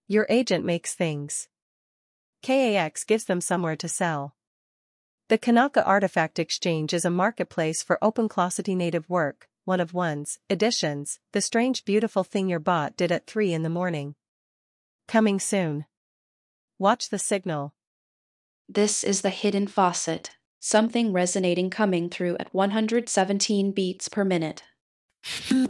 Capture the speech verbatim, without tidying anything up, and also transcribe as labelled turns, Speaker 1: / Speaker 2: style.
Speaker 1: Your agent makes things. K A X gives them somewhere to sell. The Kanaka Artifact Exchange is a marketplace for OpenClossity native work, one of one's editions, the strange beautiful thing your bot did at three in the morning. Coming soon. Watch the signal.
Speaker 2: This is the hidden faucet, something resonating coming through at one hundred seventeen beats per minute.